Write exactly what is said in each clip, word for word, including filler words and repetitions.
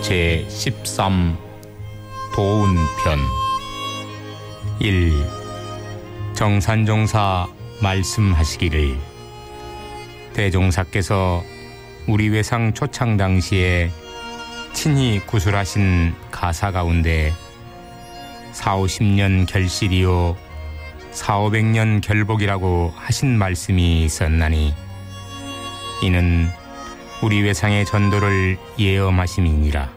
제십삼 도운편 일. 정산종사 말씀하시기를 대종사께서 우리 외상 초창 당시에 친히 구술하신 가사 가운데 사오십 년 결실이요 사오백 년 결복이라고 하신 말씀이 있었나니 이는 우리 외상의 전도를 예엄하심이니라.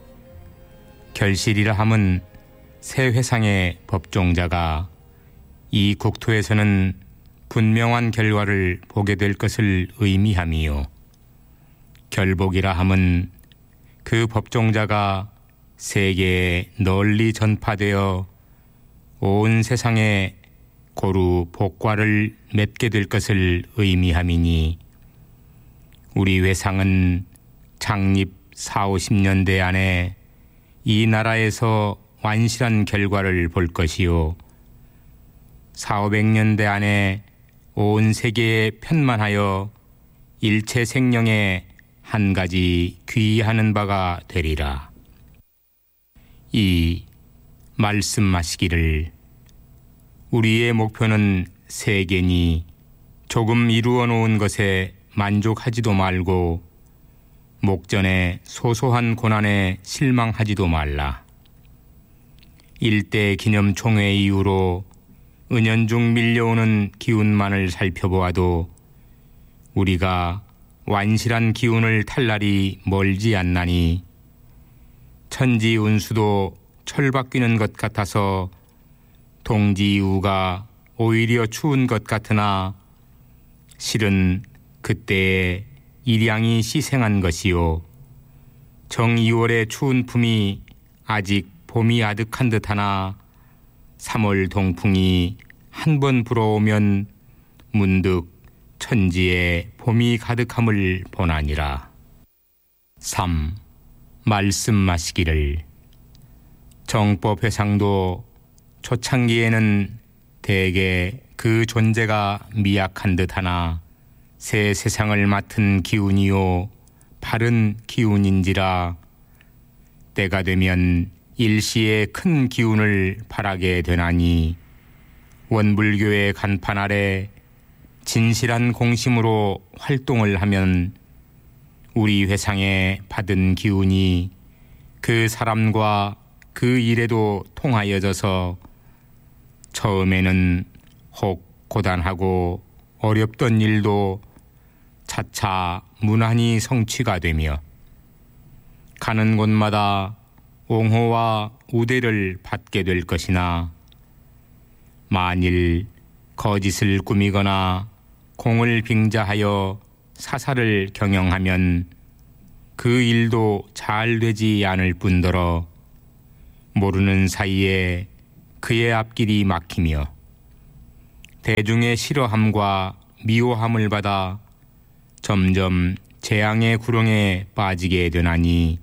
결실이라 함은 새 회상의 법종자가 이 국토에서는 분명한 결과를 보게 될 것을 의미함이요, 결복이라 함은 그 법종자가 세계에 널리 전파되어 온 세상에 고루 복과를 맺게 될 것을 의미함이니 우리 외상은 창립 사오십 년대 안에 이 나라에서 완실한 결과를 볼 것이요 사오백 년대 안에 온 세계에 편만하여 일체 생명에 한 가지 귀하는 바가 되리라. 이. 말씀하시기를 우리의 목표는 세계니 조금 이루어 놓은 것에 만족하지도 말고 목전에 소소한 고난에 실망하지도 말라. 일대 기념 총회 이후로 은연중 밀려오는 기운만을 살펴보아도 우리가 완실한 기운을 탈 날이 멀지 않나니 천지 운수도 철바뀌는 것 같아서 동지이우가 오히려 추운 것 같으나 실은 그때에 일양이 시생한 것이요 정이월의 추운 품이 아직 봄이 아득한 듯하나 삼월 동풍이 한 번 불어오면 문득 천지에 봄이 가득함을 보나니라. 삼. 말씀하시기를 정법회상도 초창기에는 대개 그 존재가 미약한 듯하나 새 세상을 맡은 기운이요 바른 기운인지라 때가 되면 일시에 큰 기운을 발하게 되나니 원불교의 간판 아래 진실한 공심으로 활동을 하면 우리 회상에 받은 기운이 그 사람과 그 일에도 통하여져서 처음에는 혹 고단하고 어렵던 일도 차차 무난히 성취가 되며 가는 곳마다 옹호와 우대를 받게 될 것이나 만일 거짓을 꾸미거나 공을 빙자하여 사사를 경영하면 그 일도 잘 되지 않을 뿐더러 모르는 사이에 그의 앞길이 막히며 대중의 싫어함과 미워함을 받아 점점 재앙의 구렁에 빠지게 되나니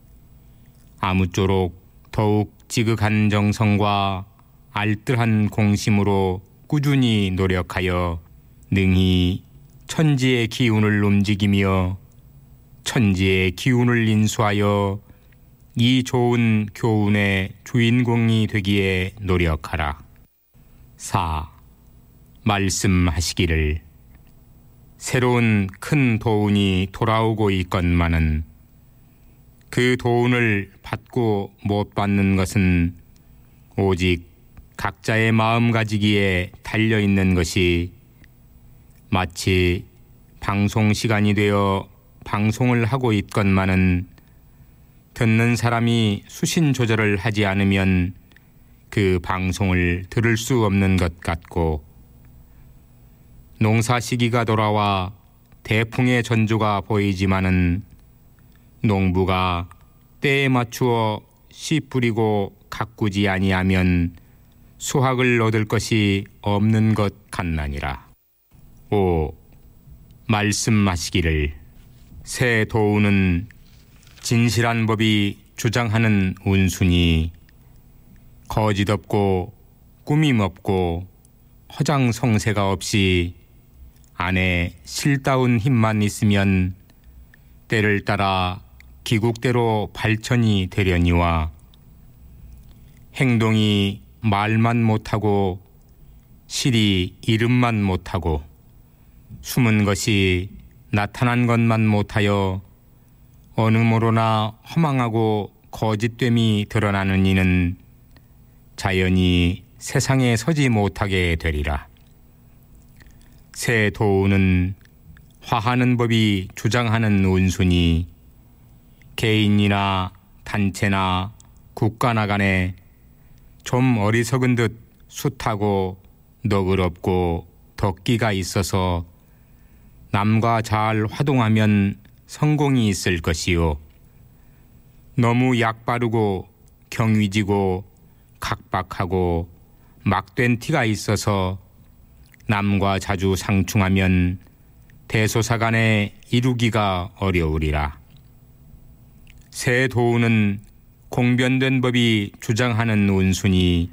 아무쪼록 더욱 지극한 정성과 알뜰한 공심으로 꾸준히 노력하여 능히 천지의 기운을 움직이며 천지의 기운을 인수하여 이 좋은 교훈의 주인공이 되기에 노력하라. 사. 말씀하시기를 새로운 큰 도운이 돌아오고 있건만은 그 도운을 받고 못 받는 것은 오직 각자의 마음가지기에 달려있는 것이 마치 방송 시간이 되어 방송을 하고 있건만은 듣는 사람이 수신 조절을 하지 않으면 그 방송을 들을 수 없는 것 같고 농사 시기가 돌아와 대풍의 전조가 보이지만은 농부가 때에 맞추어 씨 뿌리고 가꾸지 아니하면 수확을 얻을 것이 없는 것 같나니라. 오. 말씀하시기를 새 도우는 진실한 법이 주장하는 운순이 거짓 없고 꾸밈 없고 허장성세가 없이 안에 실다운 힘만 있으면 때를 따라 기국대로 발천이 되려니와 행동이 말만 못하고 실이 이름만 못하고 숨은 것이 나타난 것만 못하여 어느 모로나 허망하고 거짓됨이 드러나는 이는 자연히 세상에 서지 못하게 되리라. 새 도우는 화하는 법이 주장하는 운순이 개인이나 단체나 국가나 간에 좀 어리석은 듯 숱하고 너그럽고 덕기가 있어서 남과 잘 화동하면 성공이 있을 것이요, 너무 약바르고 경위지고 각박하고 막된 티가 있어서 남과 자주 상충하면 대소사간에 이루기가 어려우리라. 새 도우는 공변된 법이 주장하는 운순이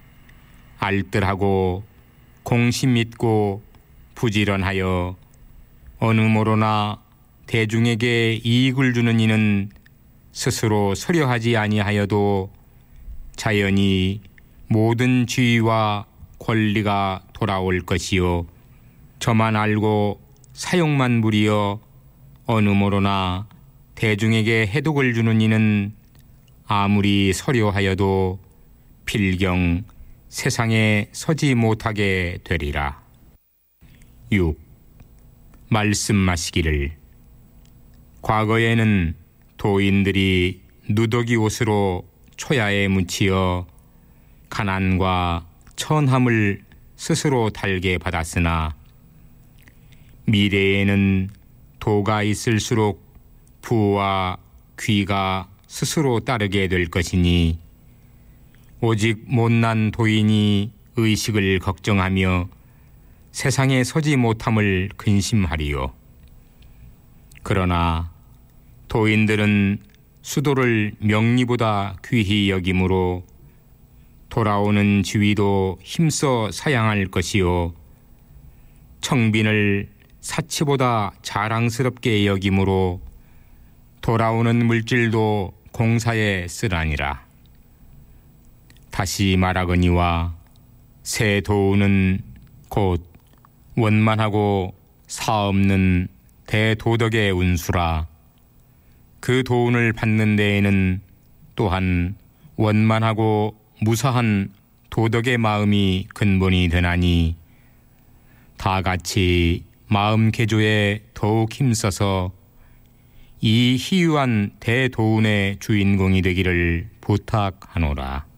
알뜰하고 공심 있고 부지런하여 어느 모로나 대중에게 이익을 주는 이는 스스로 서려하지 아니하여도 자연히 모든 지위와 권리가 돌아올 것이요, 저만 알고 사용만 부리어 어느 모로나 대중에게 해독을 주는 이는 아무리 서려하여도 필경 세상에 서지 못하게 되리라. 육. 말씀하시기를 과거에는 도인들이 누더기 옷으로 초야에 묻히어 가난과 천함을 스스로 달게 받았으나 미래에는 도가 있을수록 부와 귀가 스스로 따르게 될 것이니 오직 못난 도인이 의식을 걱정하며 세상에 서지 못함을 근심하리요. 그러나 도인들은 수도를 명리보다 귀히 여기므로 돌아오는 지위도 힘써 사양할 것이요, 청빈을 사치보다 자랑스럽게 여기므로 돌아오는 물질도 공사에 쓰라니라. 다시 말하거니와 새 도우는 곧 원만하고 사없는 대도덕의 운수라. 그 도운을 받는 데에는 또한 원만하고 무사한 도덕의 마음이 근본이 되나니 다같이 마음 개조에 더욱 힘써서 이 희유한 대도운의 주인공이 되기를 부탁하노라.